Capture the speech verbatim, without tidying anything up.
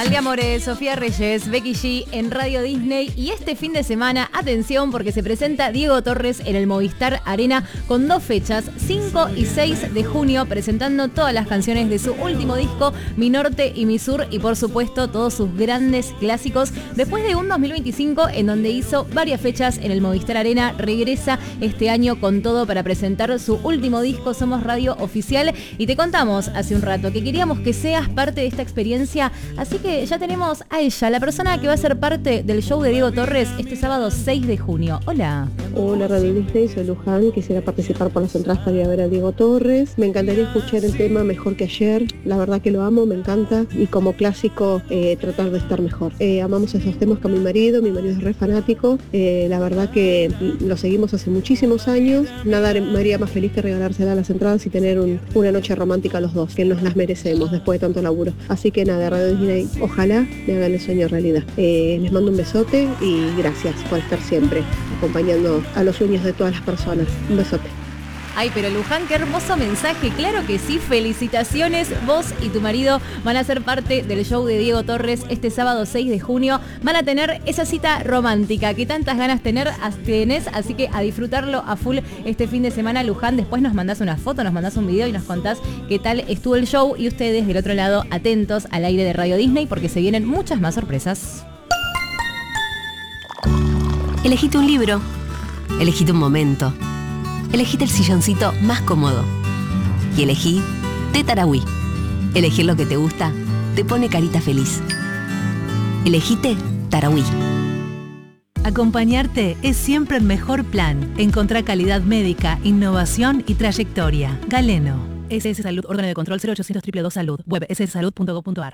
Alde Amores, Sofía Reyes, Becky G en Radio Disney. Y este fin de semana, atención, porque se presenta Diego Torres en el Movistar Arena con dos fechas, cinco y seis de junio, presentando todas las canciones de su último disco, Mi Norte y Mi Sur, y por supuesto todos sus grandes clásicos. Después de un dos mil veinticinco en donde hizo varias fechas en el Movistar Arena, regresa este año con todo para presentar su último disco, Somos Radio Oficial. Y te contamos hace un rato que queríamos que seas parte de esta experiencia, así que ya tenemos a ella, la persona que va a ser parte del show de Diego Torres este sábado seis de junio. Hola. Hola Radio Disney, soy Luján, quisiera participar por las entradas para ir a ver a Diego Torres. Me encantaría escuchar el tema Mejor que Ayer, la verdad que lo amo, me encanta, y como clásico eh, tratar de estar mejor. Eh, amamos esos temas con mi marido, mi marido es re fanático, eh, la verdad que lo seguimos hace muchísimos años, nada me haría más feliz que regalársela las entradas y tener un, una noche romántica los dos, que nos las merecemos después de tanto laburo. Así que nada, Radio Disney, ojalá me hagan el sueño realidad. Eh, les mando un besote y gracias por estar siempre acompañando a los sueños de todas las personas. Un besote. Ay, pero Luján, qué hermoso mensaje. Claro que sí, felicitaciones. Vos y tu marido van a ser parte del show de Diego Torres este sábado seis de junio. Van a tener esa cita romántica que tantas ganas tener, tenés, así que a disfrutarlo a full este fin de semana, Luján. Después nos mandás una foto, nos mandás un video y nos contás qué tal estuvo el show. Y ustedes del otro lado, atentos al aire de Radio Disney porque se vienen muchas más sorpresas. Elegite un libro, elegite un momento, elegite el silloncito más cómodo y elegí Té Tarahui. Elegir lo que te gusta te pone carita feliz. Elegite Tarahui. Acompañarte es siempre el mejor plan. Encontrá calidad médica, innovación y trayectoria. Galeno. S S Salud, órgano de control cero ochocientos dos dos dos Salud. Web s s salud punto gov punto a r.